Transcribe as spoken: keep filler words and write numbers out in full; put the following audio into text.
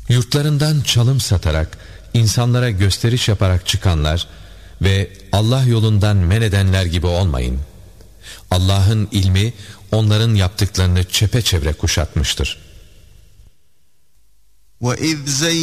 Yurtlarından çalım satarak, insanlara gösteriş yaparak çıkanlar ve Allah yolundan men edenler gibi olmayın. Allah'ın ilmi onların yaptıklarını çepeçevre kuşatmıştır. وَإِذْ